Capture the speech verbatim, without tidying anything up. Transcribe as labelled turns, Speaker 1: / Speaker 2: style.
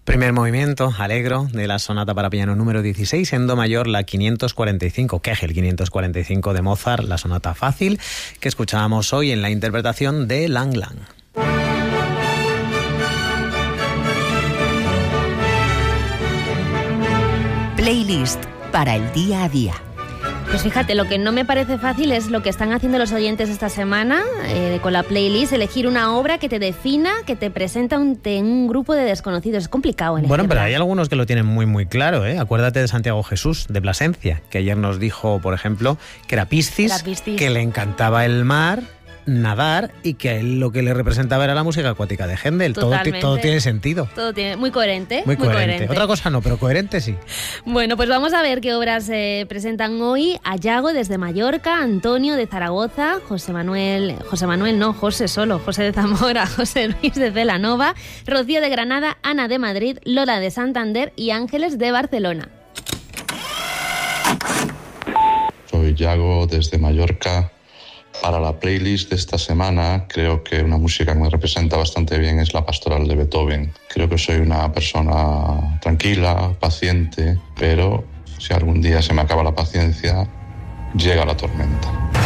Speaker 1: Primer movimiento, Allegro, de la sonata para piano número dieciséis, en do mayor, la quinientos cuarenta y cinco, Kegel quinientos cuarenta y cinco de Mozart, la sonata fácil, que escuchábamos hoy en la interpretación de Lang Lang.
Speaker 2: Playlist para el día a día.
Speaker 3: Pues fíjate, lo que no me parece fácil es lo que están haciendo los oyentes esta semana eh, con la playlist, elegir una obra que te defina, que te presenta un, te, un grupo de desconocidos. Es complicado elegirla.
Speaker 1: Bueno, pero hay algunos que lo tienen muy muy claro, ¿eh? Acuérdate de Santiago Jesús, de Plasencia, que ayer nos dijo, por ejemplo, que era Piscis,
Speaker 3: Era Piscis.
Speaker 1: que le encantaba el mar, nadar, y que a él lo que le representaba era la música acuática de Händel. Todo,
Speaker 3: Totalmente.
Speaker 1: todo tiene sentido.
Speaker 3: Todo tiene, muy coherente.
Speaker 1: Muy,
Speaker 3: muy
Speaker 1: coherente.
Speaker 3: coherente.
Speaker 1: Otra cosa no, pero coherente sí.
Speaker 3: Bueno, pues vamos a ver qué obras se presentan hoy. Ayago desde Mallorca, Antonio de Zaragoza, José Manuel, José Manuel no, José solo, José de Zamora, José Luis de Celanova, Rocío de Granada, Ana de Madrid, Lola de Santander y Ángeles de Barcelona.
Speaker 4: Soy Yago desde Mallorca. Para la playlist de esta semana, creo que una música que me representa bastante bien es la Pastoral de Beethoven. Creo que soy una persona tranquila, paciente, pero si algún día se me acaba la paciencia, llega la tormenta.